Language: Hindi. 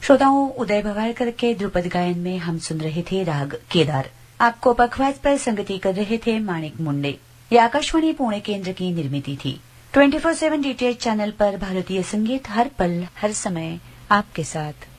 श्रोताओं, उदय भवारकर के ध्रुपद गायन में हम सुन रहे थे राग केदार। आपको पखवाज पर संगति कर रहे थे माणिक मुंडे। ये आकाशवाणी पुणे केंद्र की निर्मित थी। 24/7 डीटीएच चैनल पर भारतीय संगीत हर पल हर समय आपके साथ।